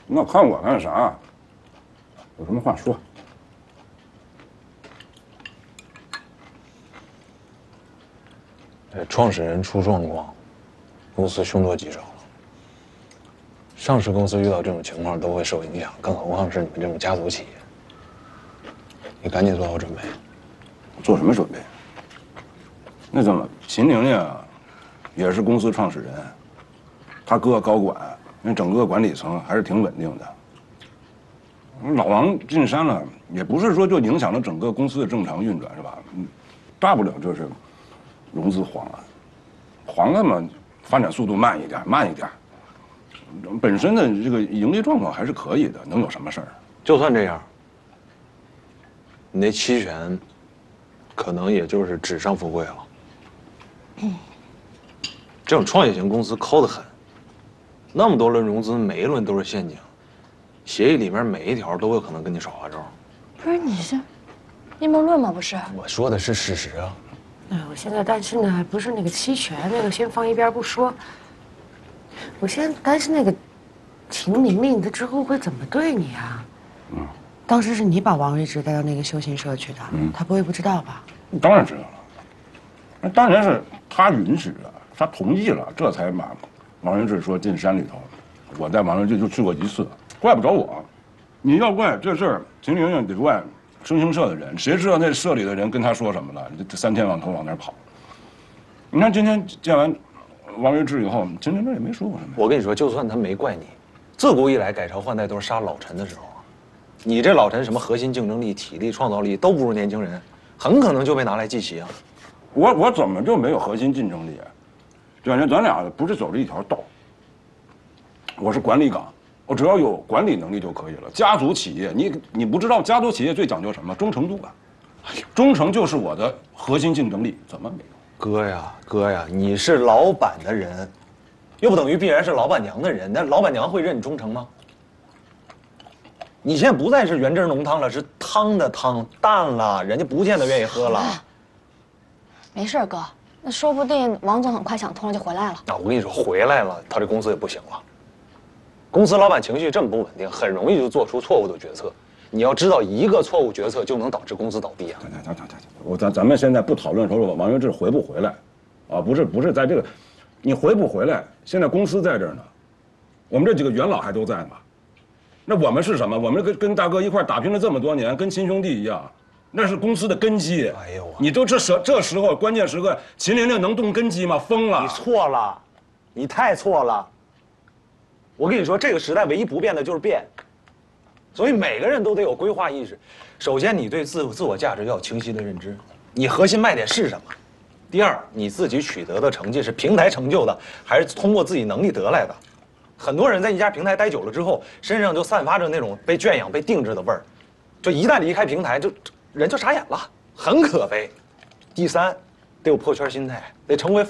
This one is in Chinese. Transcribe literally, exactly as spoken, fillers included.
那看我干啥？有什么话说。 这创始人出状况，公司凶多吉少了。上市公司遇到这种情况都会受影响，更何况是你们这种家族企业。你赶紧做好准备。 做什么准备？那怎么，秦玲玲啊，也是公司创始人，她哥高管，那整个管理层还是挺稳定的。老王进山了，也不是说就影响了整个公司的正常运转，是吧？嗯，大不了就是融资黄了，黄了嘛，发展速度慢一点，慢一点。本身的这个盈利状况还是可以的，能有什么事儿？ 就算这样，你那期权，可能也就是纸上富贵了。嗯，这种创业型公司抠得很，那么多轮融资，每一轮都是陷阱，协议里面每一条都有可能跟你耍花招。 不是你这阴谋论吗？不是， 我说的是事实啊。 哎，我现在担心的还不是那个期权，那个先放一边不说。我现在担心那个秦玲玲，她之后会怎么对你啊？嗯，当时是你把王睿智带到那个修行社去的，嗯，他不会不知道吧？ 当然知道了，那当然是他允许了，他同意了，这才把王睿智说进山里头。我带王睿智就去过一次，怪不着我。你要怪这事儿，秦玲玲得怪修行社的人，谁知道那社里的人跟他说什么了？这三天两头往那儿跑。你看今天见完王睿智以后，秦玲玲也没说过什么。 我跟你说，就算他没怪你，自古以来改朝换代都是杀老臣的时候啊。你这老臣什么核心竞争力、体力、创造力都不如年轻人，很可能就被拿来祭旗啊。 我我怎么就没有核心竞争力啊？感觉咱俩不是走着一条道。我是管理岗，我只要有管理能力就可以了。家族企业，你你不知道家族企业最讲究什么？忠诚度啊！忠诚就是我的核心竞争力，怎么没有？ 哥呀哥呀，你是老板的人，又不等于必然是老板娘的人。那老板娘会认你忠诚吗？你现在不再是原汁浓汤了，是汤的汤淡了，人家不见得愿意喝了。 没事，哥，那说不定王总很快想通了就回来了。 啊，我跟你说，回来了，他这公司也不行了。公司老板情绪这么不稳定，很容易就做出错误的决策。你要知道，一个错误决策就能导致公司倒闭啊！ 行行行行行，我咱咱们现在不讨论说王睿智回不回来，啊，不是不是在这个，你回不回来？现在公司在这儿呢，我们这几个元老还都在呢。那我们是什么？我们跟跟大哥一块打拼了这么多年，跟亲兄弟一样，那是公司的根基。哎呦，你都这时这时候关键时刻，秦玲玲能动根基吗？疯了！ 你错了，你太错了。我跟你说，这个时代唯一不变的就是变。所以每个人都得有规划意识。首先，你对自自我价值要有清晰的认知，你核心卖点是什么？第二，你自己取得的成绩是平台成就的，还是通过自己能力得来的？很多人在一家平台待久了之后，身上就散发着那种被圈养、被定制的味儿，就一旦离开平台，就人就傻眼了，很可悲。第三，得有破圈心态，得成为